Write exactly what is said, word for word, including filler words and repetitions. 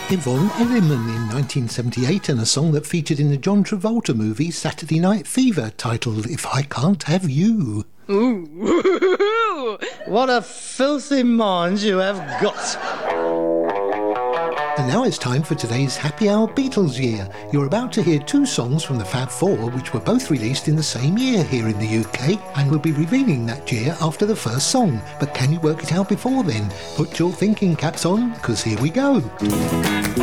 Yvonne Elliman in nineteen seventy-eight, and a song that featured in the John Travolta movie Saturday Night Fever, titled If I Can't Have You. Ooh. What a filthy mind you have got. And now it's time for today's Happy Hour Beatles Year. You're about to hear two songs from the Fab Four, which were both released in the same year here in the U K, and we'll be revealing that year after the first song. But can you work it out before then? Put your thinking caps on, because here we go.